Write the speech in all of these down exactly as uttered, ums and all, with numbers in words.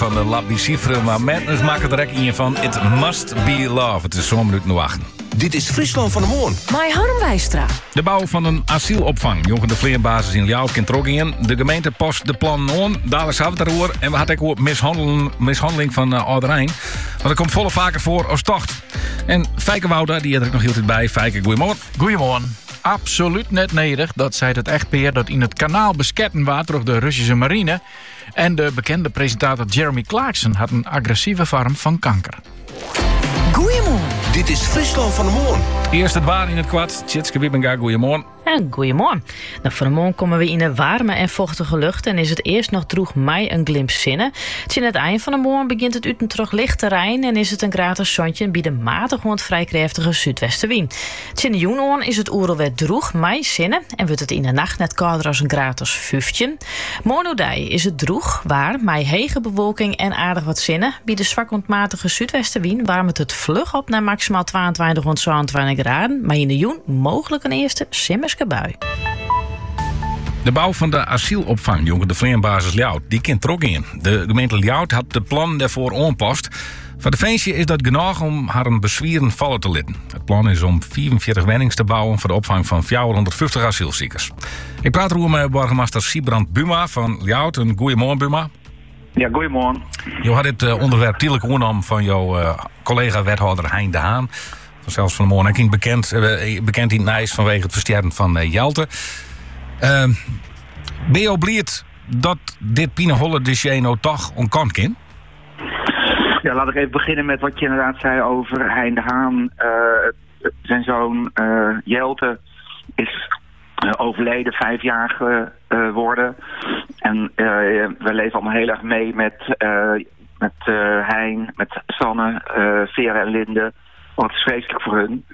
van de Lab Bicifre, maar Madness maakt het er in je van It Must Be Love. Het is zo'n minuut nul acht. Dit is Friesland van de Moorn. Mai Harm Wijstra. De bouw van een asielopvang. Jongen de Vleerbasis in Ljouwt in Troggingen. De gemeente past de plan on. Dadelijk hebben we het erover. En we hadden ook mishandeling, mishandeling van uh, Ouderijn. Maar dat komt volle vaker voor als tocht. En Fijke Wouda, die had er nog heel tijd bij. Fijke, goeiemorgen. Goeiemorgen. Absoluut net nederig, dat zei het echtpaar dat in het kanaal besketten was door de Russische marine. En de bekende presentator Jeremy Clarkson had een agressieve vorm van kanker. Goeiemorgen. Dit is Friesland van de Moorn. Eerst het waar in het kwart. Tjitske Wiebenga, goeiemorgen. En goeiemorgen. Nou, vanmorgen komen we in een warme en vochtige lucht en is het eerst nog droeg mei een glimp zinnen. In het eind van de morgen begint het uit een terug licht terrein en is het een gratis zonnetje bij de matig hond vrij krachtige zuidwestenwind. In de joenoorn is het oerelwet droeg mei zinnen en wordt het in de nacht net kouder als een gratis vijftien. Monodij is het droeg waar mei hege bewolking en aardig wat zinnen. Bij de zwak ontmatige zuidwestenwind warmt het vlug op naar maximaal tweeëntwintig tot zevenentwintig graden, maar in de joen mogelijk een eerste simmerske bui. De bouw van de asielopvang, jongen de Vleerbasis Ljouwt, die kent trok in. De gemeente Ljouwt had de plan daarvoor aanpast. Voor de feestje is dat genoeg om haar een bezwieren vallen te litten. Het plan is om vierenveertig woningen te bouwen voor de opvang van vierhonderdvijftig asielziekers. Ik praat erover met burgemeester Siebrand Buma van Ljouwt. Een goeiemorgen, Buma. Ja, goeiemorgen. Je had dit uh, onderwerp tijdelijk oornam van jouw uh, collega-wethouder Hein de Haan. Zelfs van de morgen. Ik bekend, uh, bekend in het Nijs vanwege het versterken van uh, Jelte. Uh, ben je oblierd dat dit Pieneholle dossier nou toch onkant kan? Ja, laat ik even beginnen met wat je inderdaad zei over Hein de Haan. Uh, zijn zoon uh, Jelte is uh, overleden, vijfjarig geworden. Uh, en uh, we leven allemaal heel erg mee met, uh, met uh, Hein, met Sanne, uh, Vera en Linde. Wat is vreselijk voor hun.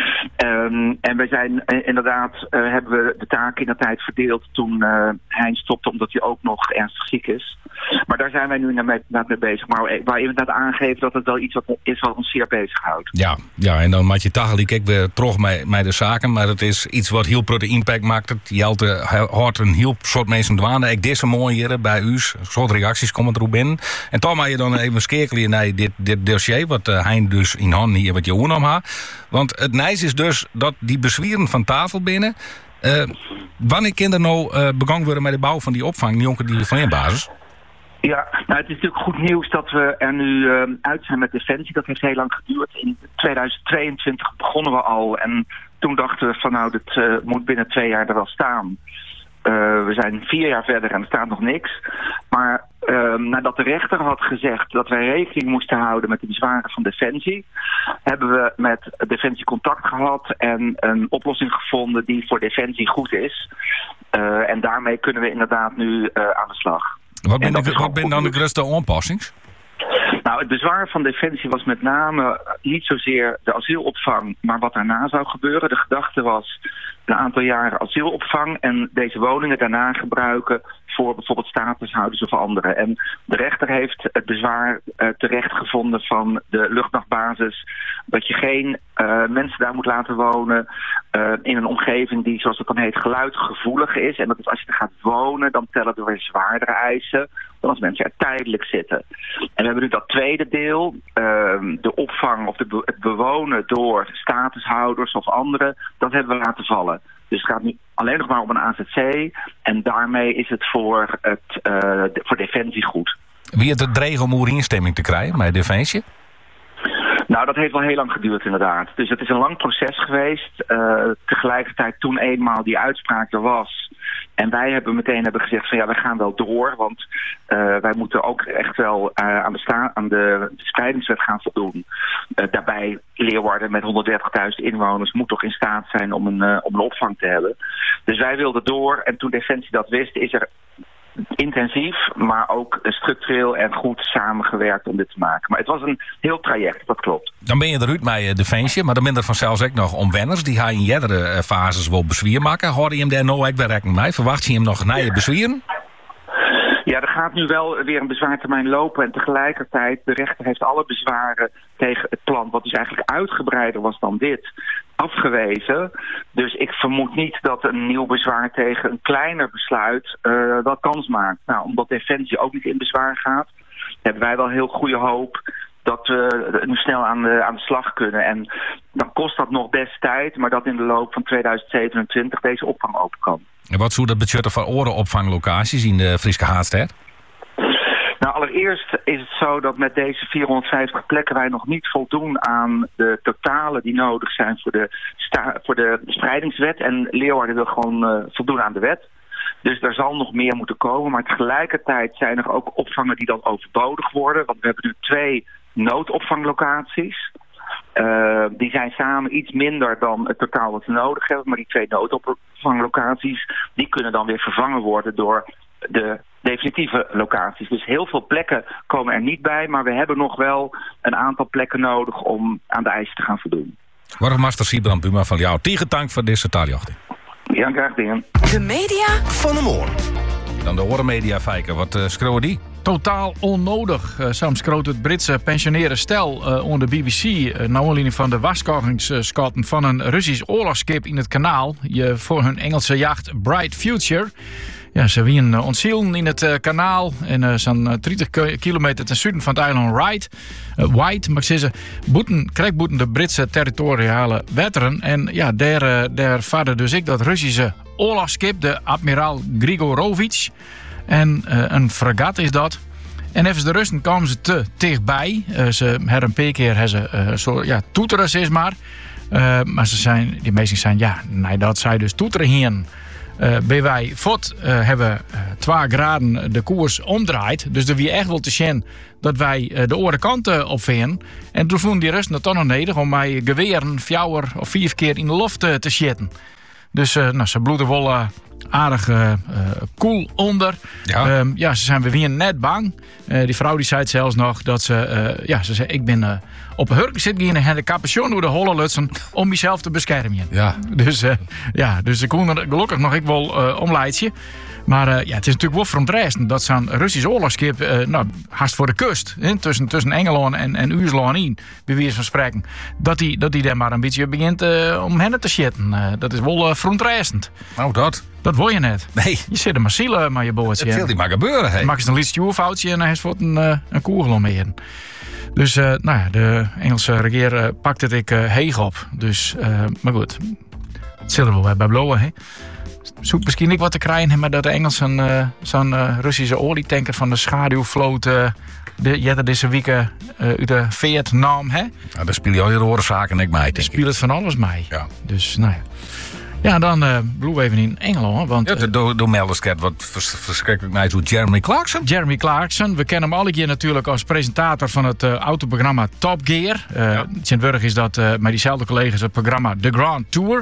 Um, en wij zijn uh, inderdaad, uh, hebben we de taak in de tijd verdeeld toen uh, Hein stopte, omdat hij ook nog ernstig ziek is. Maar daar zijn wij nu inderdaad mee bezig. Maar waar je inderdaad aangeeft dat het wel iets wat is wat ons zeer bezighoudt. Ja, ja, en dan maak je tachelijk ik weer terug met, met de zaken. Maar het is iets wat heel grote impact maakt. Jelte hoort een heel soort mensen dwaande. Ik deze mooi hier bij u. Een soort reacties komen erop binnen. En toch mag je dan even skekelen naar dit, dit dossier. Wat uh, Hein dus in handen hier wat je om had. Want het nijs is dus dat die bezwieren van tafel binnen. Uh, wanneer kinderen nou uh, begangen worden met de bouw van die opvang, die jongen die van je basis? Ja, nou het is natuurlijk goed nieuws dat we er nu uh, uit zijn met Defensie. Dat heeft heel lang geduurd. In tweeduizend tweeëntwintig begonnen we al. En toen dachten we van nou, dit uh, moet binnen twee jaar er wel staan. Uh, we zijn vier jaar verder en er staat nog niks. Maar uh, nadat de rechter had gezegd dat wij rekening moesten houden met de bezwaren van Defensie, hebben we met Defensie contact gehad en een oplossing gevonden die voor Defensie goed is. Uh, en daarmee kunnen we inderdaad nu uh, aan de slag. Wat ben, de, wat ben dan de grootste aanpassings? Nou, het bezwaar van Defensie was met name niet zozeer de asielopvang, maar wat daarna zou gebeuren. De gedachte was een aantal jaren asielopvang en deze woningen daarna gebruiken voor bijvoorbeeld statushouders of anderen. En de rechter heeft het bezwaar uh, terecht gevonden van de luchtmachtbasis dat je geen uh, mensen daar moet laten wonen uh, in een omgeving die, zoals het dan heet, geluidgevoelig is. En dat is als je er gaat wonen, dan tellen er weer zwaardere eisen dan als mensen er tijdelijk zitten. En we hebben nu dat tweede deel, uh, de opvang of de be- het bewonen door statushouders of anderen, dat hebben we laten vallen. Dus het gaat nu alleen nog maar om een A Z C en daarmee is het voor, het, uh, de, voor Defensie goed. Wie het dreig om hoe instemming te krijgen bij Defensie? Nou, dat heeft wel heel lang geduurd inderdaad. Dus het is een lang proces geweest. Uh, tegelijkertijd toen eenmaal die uitspraak er was en wij hebben meteen hebben gezegd van ja, we gaan wel door, want uh, wij moeten ook echt wel uh, aan, de sta- aan de spreidingswet gaan voldoen. Uh, daarbij Leeuwarden met honderddertigduizend inwoners moet toch in staat zijn om een, uh, om een opvang te hebben. Dus wij wilden door en toen Defensie dat wist, is er intensief, maar ook structureel en goed samengewerkt om dit te maken. Maar het was een heel traject, dat klopt. Dan ben je eruit met Defensie, maar dan ben er vanzelfs ook nog omwenners. Die ga je in jerdere fases wel bezwier maken. Hoor je hem daar nou ook weer rekening mee? Verwacht je hem nog na je bezwieren? Ja, er gaat nu wel weer een bezwaartermijn lopen en tegelijkertijd de rechter heeft alle bezwaren tegen het plan, wat dus eigenlijk uitgebreider was dan dit, afgewezen. Dus ik vermoed niet dat een nieuw bezwaar tegen een kleiner besluit uh, wel kans maakt. Nou, omdat Defensie ook niet in bezwaar gaat, hebben wij wel heel goede hoop dat we nu snel aan de, aan de slag kunnen. En dan kost dat nog best tijd, maar dat in de loop van tweeduizend zevenentwintig deze opvang open kan. En wat zou dat betekenen voor orenopvanglocaties in de Frieske Haardstad? Nou, allereerst is het zo dat met deze vierhonderdvijftig plekken wij nog niet voldoen aan de totalen die nodig zijn voor de, sta- voor de spreidingswet. En Leeuwarden wil gewoon uh, voldoen aan de wet. Dus er zal nog meer moeten komen. Maar tegelijkertijd zijn er ook opvangen die dan overbodig worden. Want we hebben nu twee noodopvanglocaties. Uh, die zijn samen iets minder dan het totaal wat we nodig hebben. Maar die twee noodopvanglocaties, die kunnen dan weer vervangen worden door de definitieve locaties. Dus heel veel plekken komen er niet bij, maar we hebben nog wel een aantal plekken nodig om aan de eisen te gaan voldoen. Burgemeester Siebrand Buma van jou. Tegendank voor deze taartjacht. Ja, graag gedaan. De media Van de Moorn. Dan de orenmedia fijken. Wat uh, schreeuwen die? Totaal onnodig. Uh, Sam schroot het Britse pensioneerde stel uh, onder de B B C... Uh, naar aanleiding van de waarschuwingsschatten van een Russisch oorlogsschip in het kanaal... Je, voor hun Engelse jacht Bright Future. Ja, ze wien ontzielen in het uh, kanaal en uh, zo'n uh, dertig kilometer ten zuiden van het eiland White. Uh, White, mag ik zeggen, boeten, krijgboeten de Britse territoriale wateren. En ja, daar, uh, daar vaarde dus ik dat Russische oorlogsschip, de admiraal Grigorovich. En uh, een fregat is dat. En even de Russen kwamen ze te dichtbij. Uh, ze her een paar keer hebben ze uh, zo, ja, toeteren is maar. Uh, maar ze zijn, die meesten zijn, ja, nee, dat zij dus toeteren hier. Uh, bij wij Fort uh, hebben uh, twee graden de koers omdraaid. Dus er wie echt wel te zien dat wij uh, de andere kant op vinden. En toen vonden die Russen het toch nog nodig om mij geweren vier of vier keer in de lucht uh, te zitten. Dus uh, nou, ze bloeden wel uh, aardig uh, koel onder. Ja. Um, ja, ze zijn weer net bang. Uh, die vrouw die zei het zelfs nog dat ze... Uh, ja, ze zei, ik ben uh, op een hurk zitten en de capuchon door de holle lutsen om mezelf te beschermen. Ja. Dus, uh, ja, dus ik kon er gelukkig nog ik wel uh, omleidje. Maar uh, ja, het is natuurlijk wel verontrustend dat zo'n Russisch oorlogsschip, uh, nou, haast voor de kust, hè, tussen, tussen Engeland en, en Ursland in, bij wijze van spreken, dat die, dat die daar maar een beetje begint uh, om hen te shitten. Uh, dat is wel uh, verontrustend. Nou, dat. Dat wil je net. Nee. Je zit er maar zielen maar je boordje. Dat wil die maar gebeuren, hè. Maak eens een licht stuurfoutje en hij is voor een, uh, een koegel omheen. Dus, uh, nou ja, de Engelse regering uh, pakt het ik uh, heeg op. Dus, uh, maar goed. Het zullen we wel bij blowen, hè. Zoek misschien niet wat te krijgen, maar dat de Engelsen uh, zo'n uh, Russische olietanker van de schaduwvloot uh, de jetten deze weken uh, uit de Vietnam, hè? Nou, daar speel je al je oorzaken ik mij, denk ik. Speelt het van alles mee. Ja. Dus, nou ja. Ja, dan uh, bloeien we even in Engeland. Want, Ja, door, door Meldersket, wat vers, verschrikkelijk mij zo Jeremy Clarkson. Jeremy Clarkson, we kennen hem alle keer natuurlijk als presentator van het uh, autoprogramma Top Gear. Uh, Ja. Sint-Wurg is dat uh, met diezelfde collega's het programma The Grand Tour.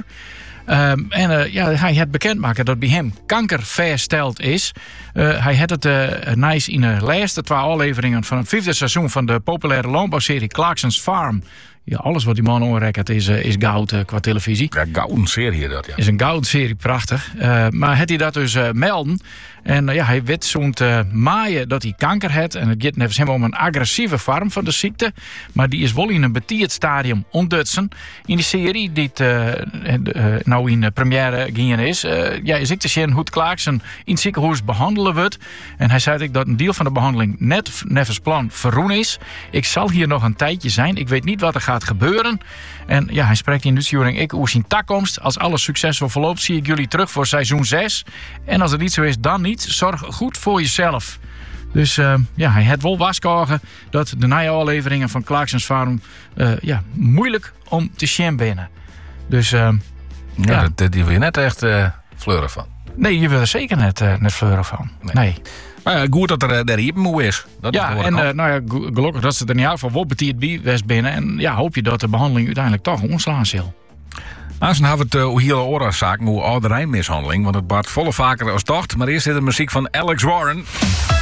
Um, en uh, ja, hij had bekendmaken dat bij hem kanker versteld is. Uh, hij had het uh, nice in de laatste twee afleveringen van het vijfde seizoen van de populaire landbouwserie Clarkson's Farm. Ja, alles wat die man onrekkert is, uh, is goud uh, qua televisie. Ja, gouden serie dat, ja. Is een gouden serie, prachtig. Uh, maar had hij dat dus uh, melden. En uh, ja, hij weet zo'n uh, maaien dat hij kanker heeft. En het gaat nevens hem om een agressieve vorm van de ziekte. Maar die is wel in een betierd stadium ontdutsen. In die serie die het, uh, uh, nou in uh, première ging is. Uh, ja, is ik te zien hoe het Clarkson in het ziekenhuis behandelen wordt. En hij zei dat een deel van de behandeling net nevens plan verroen is. Ik zal hier nog een tijdje zijn. Ik weet niet wat er gaat gebeuren. En ja, hij spreekt in de uitzending ik hoe zijn toekomst. Als alles succesvol verloopt, zie ik jullie terug voor seizoen zes. En als het niet zo is, dan niet. Zorg goed voor jezelf. Dus uh, ja, hij had wel waarschuwen dat de nieuwe afleveringen van Clarkson's Farm uh, ja, moeilijk om te zien binnen. Dus uh, Ja, ja. Dat, die wil je net echt uh, fleuren van. Nee, je wil er zeker net, uh, net fleuren van. Nee. nee. Maar ja, goed dat er uh, daar hier moe is. Dat Ja, is en uh, nou ja, gelukkig dat ze er in ieder geval wel betierd bij was binnen. En ja, hoop je dat de behandeling uiteindelijk toch omslaan zal. Aanstaan hebben we het uh, hele oorzaken, hoe oude rijnmishandeling. Want het baart volle vaker als dacht. Maar eerst zit de muziek van Alex Warren.